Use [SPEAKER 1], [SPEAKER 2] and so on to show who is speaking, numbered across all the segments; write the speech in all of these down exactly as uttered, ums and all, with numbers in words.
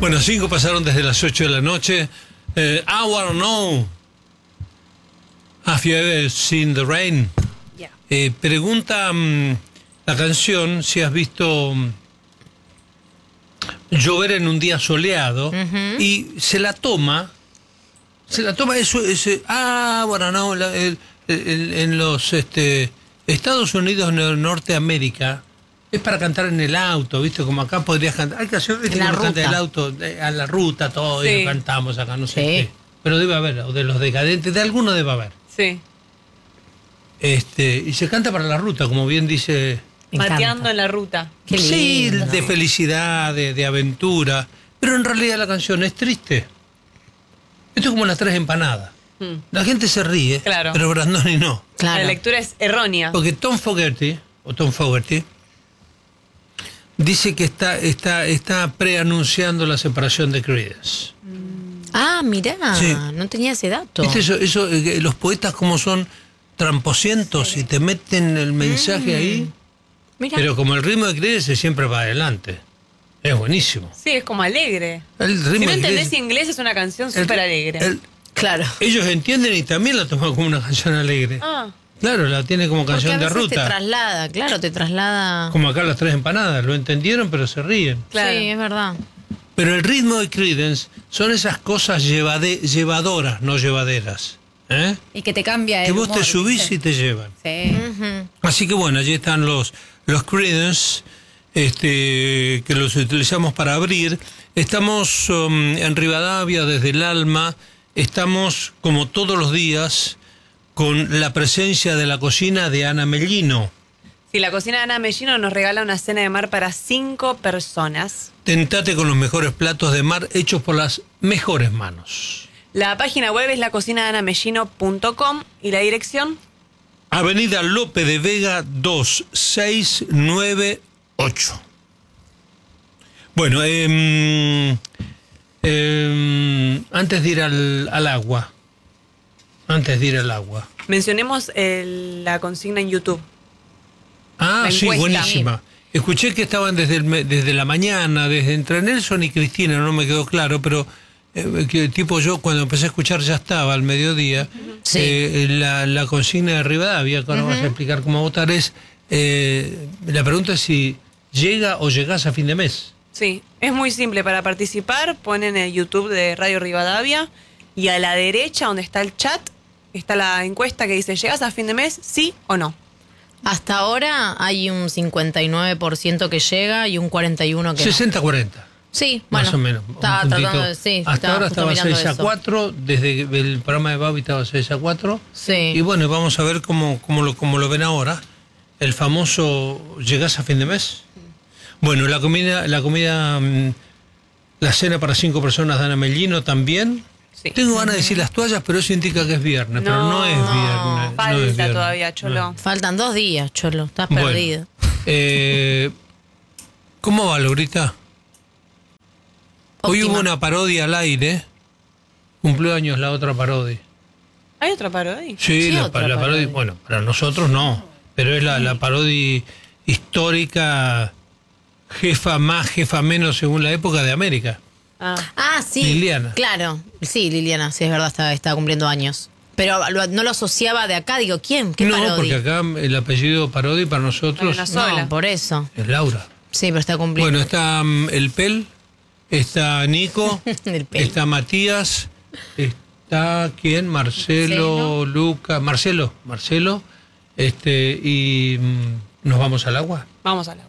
[SPEAKER 1] Bueno, cinco pasaron desde las ocho de la noche. Eh, I wanna know. Have you ever seen the rain?
[SPEAKER 2] Yeah.
[SPEAKER 1] Eh, pregunta um, la canción si has visto um, llover en un día soleado, uh-huh. y se la toma, se la toma eso, ese, ah, bueno, no, la, el, el, en los este, Estados Unidos, en Norteamérica, es para cantar en el auto, ¿viste? Como acá podrías cantar, hay que hacer, ¿viste?
[SPEAKER 3] En la
[SPEAKER 1] Como canta
[SPEAKER 3] ruta.
[SPEAKER 1] el auto, a la ruta, todo,
[SPEAKER 2] Sí.
[SPEAKER 1] y lo cantamos acá, no sé
[SPEAKER 3] Sí.
[SPEAKER 1] qué. Pero debe haber, o de los decadentes, de alguno debe haber.
[SPEAKER 2] Sí.
[SPEAKER 1] Este, y se canta para la ruta, como bien dice.
[SPEAKER 3] Me encanta.
[SPEAKER 2] Mateando en la ruta.
[SPEAKER 3] Qué
[SPEAKER 1] Sí,
[SPEAKER 3] lindo.
[SPEAKER 1] de felicidad, de, de aventura. Pero en realidad la canción es triste. Esto es como las tres empanadas.
[SPEAKER 2] Mm.
[SPEAKER 1] La gente se ríe,
[SPEAKER 2] Claro.
[SPEAKER 1] pero Brandoni no.
[SPEAKER 3] Claro.
[SPEAKER 2] La lectura es errónea.
[SPEAKER 1] Porque Tom Fogerty, o Tom Fogerty, dice que está, está, está preanunciando la separación de Creedence.
[SPEAKER 3] Ah, mirá,
[SPEAKER 1] Sí.
[SPEAKER 3] no tenía ese dato.
[SPEAKER 1] ¿Viste eso, eso, eh, los poetas como son tramposientos y te meten el mensaje
[SPEAKER 3] Mm.
[SPEAKER 1] ahí?
[SPEAKER 3] Mirá.
[SPEAKER 1] Pero como el ritmo de Creedence siempre va adelante. Es buenísimo.
[SPEAKER 2] Sí, es como alegre.
[SPEAKER 1] El ritmo
[SPEAKER 2] Si no
[SPEAKER 1] de
[SPEAKER 2] entendés
[SPEAKER 1] Creedence-
[SPEAKER 2] inglés, es una canción
[SPEAKER 1] el-
[SPEAKER 2] súper alegre.
[SPEAKER 1] el-
[SPEAKER 3] Claro.
[SPEAKER 1] ellos entienden y también la toman como una canción alegre.
[SPEAKER 2] Ah,
[SPEAKER 1] Claro, la tiene como
[SPEAKER 3] Porque
[SPEAKER 1] canción
[SPEAKER 3] a
[SPEAKER 1] de
[SPEAKER 3] veces
[SPEAKER 1] ruta.
[SPEAKER 3] te traslada, claro, te traslada.
[SPEAKER 1] Como acá las tres empanadas, lo entendieron pero se ríen.
[SPEAKER 2] claro.
[SPEAKER 3] Sí, es verdad.
[SPEAKER 1] Pero el ritmo de Creedence son esas cosas llevade- llevadoras, no llevaderas. ¿eh?
[SPEAKER 4] Y que te cambia el
[SPEAKER 1] Que vos
[SPEAKER 4] humor,
[SPEAKER 1] te subís
[SPEAKER 4] ¿viste?
[SPEAKER 1] y te llevan.
[SPEAKER 4] Sí.
[SPEAKER 3] Ujú.
[SPEAKER 1] Así que bueno, allí están los, los Creedence, este, que los utilizamos para abrir. Estamos um, en Rivadavia, desde el alma. Estamos, como todos los días, con la presencia de la cocina de Ana Mellino.
[SPEAKER 2] Sí, la cocina de Ana Mellino nos regala una cena de mar para cinco personas.
[SPEAKER 1] Tentate con los mejores platos de mar hechos por las mejores manos.
[SPEAKER 2] La página web es la cocina de ana mellino punto com y la dirección.
[SPEAKER 1] Avenida Lope de Vega dos seis nueve ocho. Bueno, eh, eh, antes de ir al, al agua, antes de ir al agua.
[SPEAKER 2] Mencionemos el- la consigna en YouTube.
[SPEAKER 1] Ah,
[SPEAKER 2] La
[SPEAKER 1] sí,
[SPEAKER 2] encuesta.
[SPEAKER 1] buenísima. Escuché que estaban desde, el me- desde la mañana, desde entre Nelson y Cristina, no me quedó claro, pero eh, que tipo yo cuando empecé a escuchar ya estaba al mediodía.
[SPEAKER 3] Sí.
[SPEAKER 1] Eh, la, la consigna de Rivadavia, que ahora vas a explicar cómo votar, es, eh, la pregunta es si llega o llegás a fin de mes.
[SPEAKER 2] Sí, es muy simple. Para participar, ponen el YouTube de Radio Rivadavia y a la derecha, donde está el chat, está la encuesta que dice: ¿llegás a fin de mes, sí o no?
[SPEAKER 3] Hasta ahora hay un cincuenta y nueve por ciento que llega y un cuarenta y uno por ciento que no.
[SPEAKER 1] sesenta cuarenta.
[SPEAKER 3] Sí, bueno.
[SPEAKER 1] Más o menos.
[SPEAKER 3] Estaba
[SPEAKER 1] un puntito.
[SPEAKER 3] tratando de, sí,
[SPEAKER 1] Hasta
[SPEAKER 3] estaba
[SPEAKER 1] ahora
[SPEAKER 3] justo
[SPEAKER 1] estaba
[SPEAKER 3] mirando
[SPEAKER 1] seis a
[SPEAKER 3] eso.
[SPEAKER 1] cuatro, desde que el programa de Babi estaba seis a cuatro.
[SPEAKER 3] Sí.
[SPEAKER 1] Y bueno, vamos a ver cómo, cómo, lo, cómo lo ven ahora. El famoso ¿llegás a fin de mes? Bueno, la comida, la comida, mm, la cena para cinco personas de Ana Mellino también.
[SPEAKER 2] Sí.
[SPEAKER 1] Tengo ganas de decir las toallas, pero eso indica que es viernes, pero no es
[SPEAKER 2] no,
[SPEAKER 1] viernes.
[SPEAKER 2] falta
[SPEAKER 1] no es viernes.
[SPEAKER 2] todavía, Cholo.
[SPEAKER 1] No.
[SPEAKER 3] Faltan dos días, Cholo. Estás
[SPEAKER 1] Bueno,
[SPEAKER 3] perdido.
[SPEAKER 1] eh, ¿Cómo va, Laurita? Hoy
[SPEAKER 3] Óptima.
[SPEAKER 1] hubo una parodia al aire. Cumplió años la otra parodia.
[SPEAKER 2] ¿Hay otra parodia?
[SPEAKER 1] Sí,
[SPEAKER 3] Sí,
[SPEAKER 1] la,
[SPEAKER 3] otra
[SPEAKER 1] la parodia.
[SPEAKER 3] parodia.
[SPEAKER 1] Bueno, para nosotros no. Pero es la, la parodia histórica, jefa más, jefa menos según la época de América.
[SPEAKER 2] Ah,
[SPEAKER 3] Ah, sí.
[SPEAKER 1] Liliana.
[SPEAKER 3] Claro. Sí, Liliana, sí, es verdad, estaba, estaba cumpliendo años. Pero lo- no lo asociaba de acá. Digo, ¿quién? ¿Qué
[SPEAKER 1] No,
[SPEAKER 3] parodia?
[SPEAKER 1] porque acá el apellido parodia para nosotros
[SPEAKER 2] Hay una sola.
[SPEAKER 3] No, por eso.
[SPEAKER 1] es Laura.
[SPEAKER 3] Sí, pero está cumpliendo.
[SPEAKER 1] Bueno, está mm, el Pel, está Nico,
[SPEAKER 3] El Pel.
[SPEAKER 1] está Matías, está ¿quién? Marcelo, Luca, Marcelo, Marcelo, este, y mm, nos vamos al agua.
[SPEAKER 2] vamos al agua.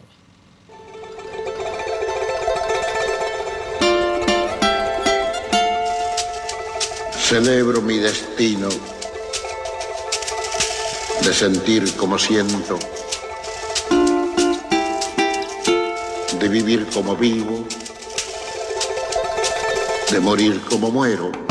[SPEAKER 5] Celebro mi destino de sentir como siento, de vivir como vivo, de morir como muero.